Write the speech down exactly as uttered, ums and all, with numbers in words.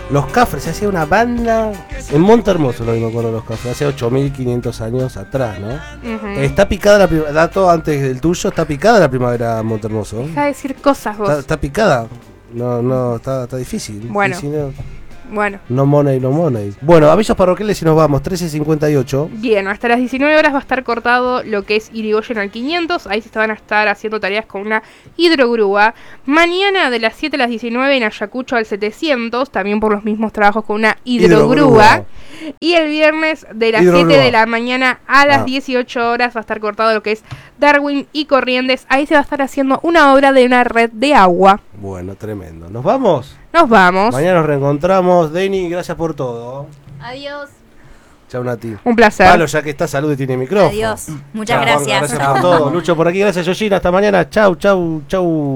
Los Cafres, se hacía una banda en Monte Hermoso, lo que me acuerdo de los Cafres, hace ocho mil quinientos años atrás, ¿no? Uh-huh. Está picada la primavera, dato antes del tuyo, está picada la primavera en Monte Hermoso. Deja de decir cosas vos. Está, está picada, no, no, está, está difícil. Bueno. Si no, Bueno. No money, no money. Bueno, avisos parroquiales y nos vamos, trece cincuenta y ocho. Bien, hasta las diecinueve horas va a estar cortado lo que es Irigoyen al quinientos. Ahí se van a estar haciendo tareas con una hidrogrúa. Mañana de las siete a las diecinueve en Ayacucho al setecientos, también por los mismos trabajos con una hidrogrúa. hidrogrúa. Y el viernes de las siete de la mañana a las ah. dieciocho horas va a estar cortado lo que es Darwin y Corrientes. Ahí se va a estar haciendo una obra de una red de agua. Bueno, tremendo. ¿Nos vamos? Nos vamos. Mañana nos reencontramos. Deni, gracias por todo. Adiós. Chau, Nati. Un placer. Palo, ya que está, salud y tiene micrófono. Adiós. Muchas Chau, gracias. Juan, gracias por todo. Lucho por aquí. Gracias, Yoshina. Hasta mañana. Chau, chau, chau.